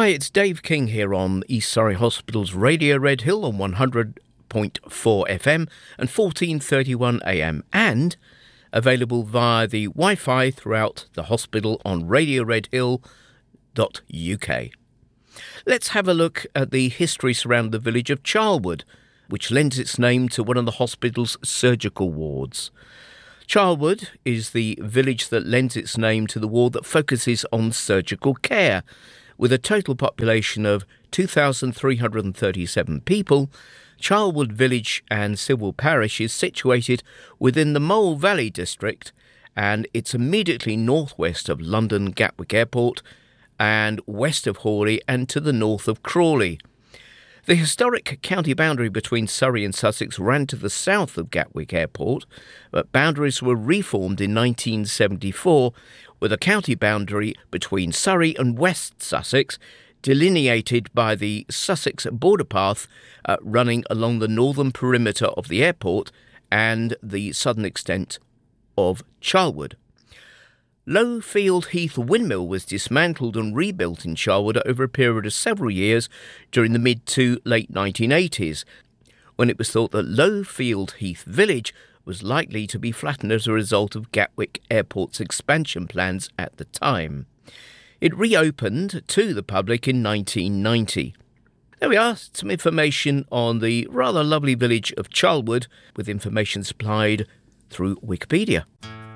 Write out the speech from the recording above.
Hi, it's Dave King here on East Surrey Hospital's Radio Red Hill on 100.4 FM and 1431 AM, and available via the Wi-Fi throughout the hospital on radioredhill.uk. Let's have a look at the history surrounding the village of Charlwood, which lends its name to one of the hospital's surgical wards. Charlwood is the village that lends its name to the ward that focuses on surgical care. With a total population of 2,337 people, Charlwood Village and civil parish is situated within the Mole Valley district, and it's immediately northwest of London Gatwick Airport and west of Hawley and to the north of Crawley. The historic county boundary between Surrey and Sussex ran to the south of Gatwick Airport, but boundaries were reformed in 1974 with a county boundary between Surrey and West Sussex delineated by the Sussex border path running along the northern perimeter of the airport and the southern extent of Charlwood. Lowfield Heath Windmill was dismantled and rebuilt in Charlwood over a period of several years during the mid to late 1980s, when it was thought that Lowfield Heath Village was likely to be flattened as a result of Gatwick Airport's expansion plans at the time. It reopened to the public in 1990. There we are, some information on the rather lovely village of Charlwood, with information supplied through Wikipedia.